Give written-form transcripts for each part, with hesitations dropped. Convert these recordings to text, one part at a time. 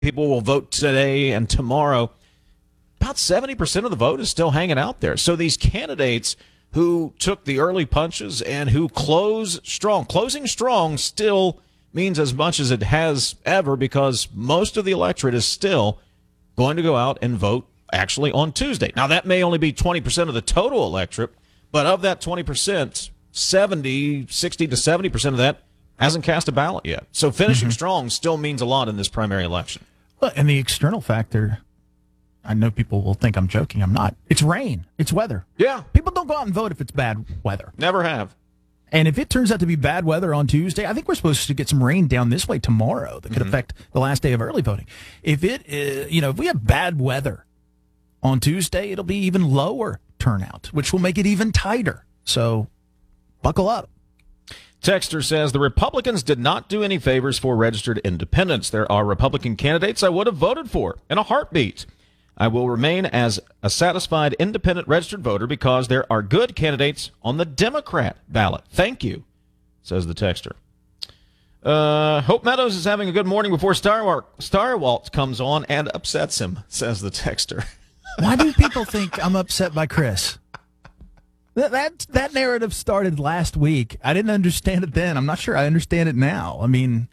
people will vote today and tomorrow. About 70% of the vote is still hanging out there. So these candidates who took the early punches and who closing strong still means as much as it has ever, because most of the electorate is still going to go out and vote actually on Tuesday. Now, that may only be 20% of the total electorate, but of that 20%, 60 to 70% of that hasn't cast a ballot yet. So finishing strong still means a lot in this primary election. Well, and the external factor, I know people will think I'm joking. I'm not. It's rain. It's weather. Yeah. People don't go out and vote if it's bad weather. Never have. And if it turns out to be bad weather on Tuesday, I think we're supposed to get some rain down this way tomorrow that could affect the last day of early voting. If if we have bad weather on Tuesday, it'll be even lower turnout, which will make it even tighter. So buckle up. Texter says, the Republicans did not do any favors for registered independents. There are Republican candidates I would have voted for in a heartbeat. I will remain as a satisfied independent registered voter because there are good candidates on the Democrat ballot. Thank you, says the texter. Hope Meadows is having a good morning before Star Waltz comes on and upsets him, says the texter. Why do people think I'm upset by Chris? That narrative started last week. I didn't understand it then. I'm not sure I understand it now. I mean,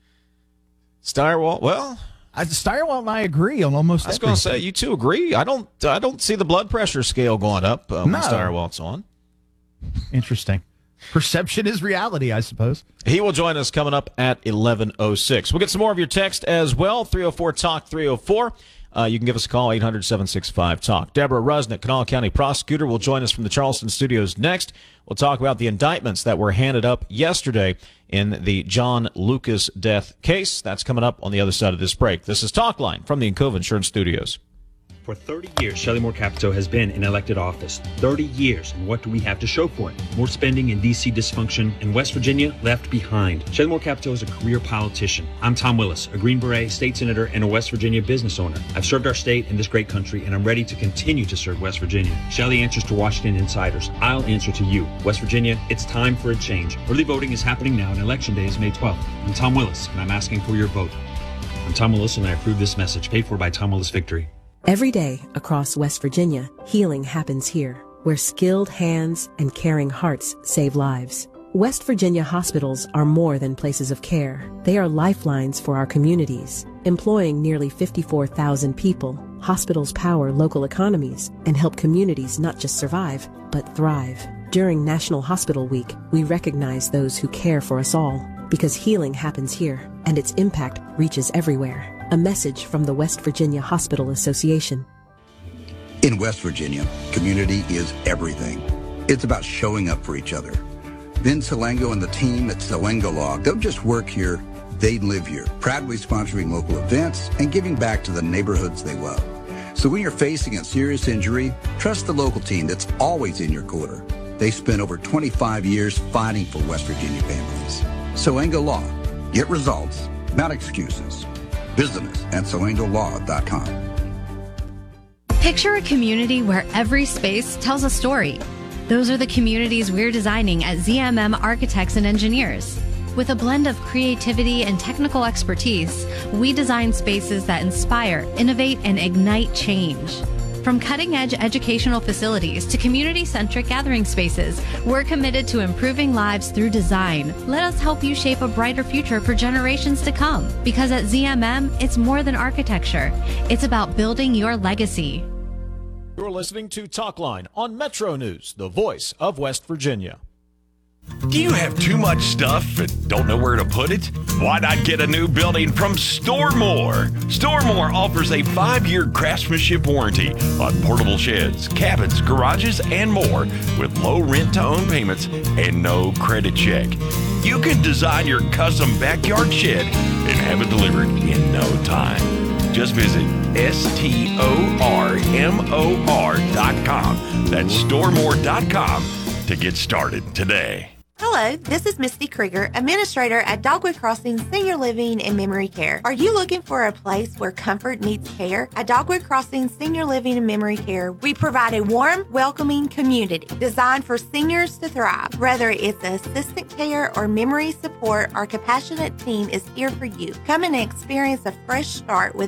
Stirewalt, well, Stirewalt and I agree on almost everything. I was going to say, you two agree. I don't see the blood pressure scale going up when Stirewalt's on. Interesting. Perception is reality, I suppose. He will join us coming up at 11:06. We'll get some more of your text as well. 304-TALK 304. You can give us a call, 800-765-TALK. Deborah Rusnick, Kanawha County prosecutor, will join us from the Charleston studios next. We'll talk about the indictments that were handed up yesterday in the John Lucas death case. That's coming up on the other side of this break. This is Talk Line from the Encova Insurance Studios. For 30 years, Shelley Moore Capito has been in elected office. 30 years, and what do we have to show for it? More spending and D.C. dysfunction, and West Virginia left behind. Shelley Moore Capito is a career politician. I'm Tom Willis, a Green Beret, state senator, and a West Virginia business owner. I've served our state and this great country, and I'm ready to continue to serve West Virginia. Shelley answers to Washington insiders. I'll answer to you. West Virginia, it's time for a change. Early voting is happening now, and Election Day is May 12th. I'm Tom Willis, and I'm asking for your vote. I'm Tom Willis, and I approve this message, paid for by Tom Willis Victory. Every day across West Virginia, healing happens here, where skilled hands and caring hearts save lives. West Virginia hospitals are more than places of care. They are lifelines for our communities. Employing nearly 54,000 people, hospitals power local economies and help communities not just survive, but thrive. During National Hospital Week, we recognize those who care for us all, because healing happens here, and its impact reaches everywhere. A message from the West Virginia Hospital Association. In West Virginia, community is everything. It's about showing up for each other. Vin Salengo and the team at Salengo Law don't just work here, they live here, proudly sponsoring local events and giving back to the neighborhoods they love. So when you're facing a serious injury, trust the local team that's always in your corner. They spent over 25 years fighting for West Virginia families. Salengo Law. Get results, not excuses. Visit us at salengolaw.com. Picture a community where every space tells a story. Those are the communities we're designing at ZMM Architects and Engineers. With a blend of creativity and technical expertise, we design spaces that inspire, innovate, and ignite change. From cutting-edge educational facilities to community-centric gathering spaces, we're committed to improving lives through design. Let us help you shape a brighter future for generations to come. Because at ZMM, it's more than architecture. It's about building your legacy. You're listening to Talk Line on Metro News, the voice of West Virginia. Do you have too much stuff and don't know where to put it? Why not get a new building from Store More? Store More offers a 5-year craftsmanship warranty on portable sheds, cabins, garages, and more with low rent-to-own payments and no credit check. You can design your custom backyard shed and have it delivered in no time. Just visit STORMOR.com. That's StoreMore.com to get started today. Hello, Hello, this is Misty Krieger, Administrator at Dogwood Crossing Senior Living and Memory Care. Are you looking for a place where comfort meets care? At Dogwood Crossing Senior Living and Memory Care, we provide a warm, welcoming community designed for seniors to thrive. Whether it's assistant care or memory support, our compassionate team is here for you. Come and experience a fresh start with